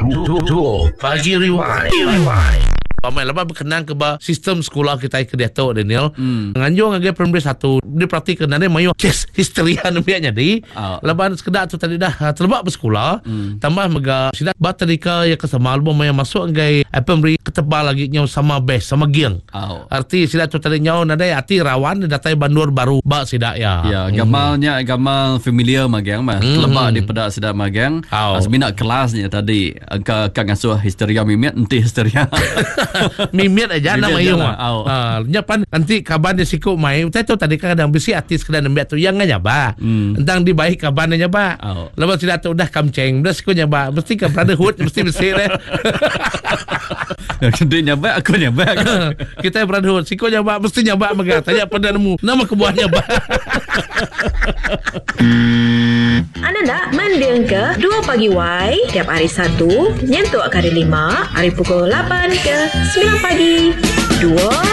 Duo Pagi Rewind. Pamai lepas berkenan ke sistem sekolah kita ke Dato' Daniel. Nganjung agak primary 1 dia praktik kenane mayu kes histeria nabiaknya di. Lepas sekedar tu tadi dah terlebak bersekolah. Tambah mega sida batadika ya kesama album yang masuk agak primary ketebal lagi nyau sama best sama giang. Arti sida tu tadi nyau nada ati rawan datai bandur baru ba sida ya. Ya, gamal familiar magang mah. Terlebak di pedak sida magang. Asbina kelasnya tadi angka ngasuh histeria mimit enti histeria. Mimit aja nama iyo nyapan nanti kaban dia sikuk main tahu tadi kadang besi artis kadang nembak tu yang aja ba tentang di baik kabannya ba lepas tidak tahu dah kamceng dah sikutnya ba mesti ke brotherhood mesti bersih deh dia nyabak aku nyabak kita brotherhood sikutnya ba mesti nyabak mega tanya pada nemu nama kebuahnya ba. Anda nak mendengar ke 2 Pagi Y tiap hari Sabtu nyentuk kali 5 hari pukul 8 ke 9 pagi. 2